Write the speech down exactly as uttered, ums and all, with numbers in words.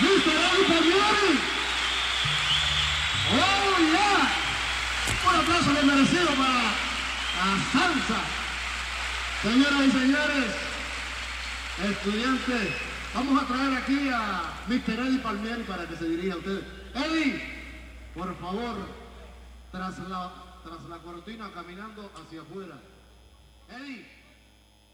mister Eddie Palmieri. ¡Oh, yeah! Un aplauso bien merecido para la salsa. Señoras y señores, estudiantes, vamos a traer aquí a mister Eddie Palmieri para que se dirija a ustedes. Eddie, por favor, tras la, tras la cortina caminando hacia afuera. Eddie.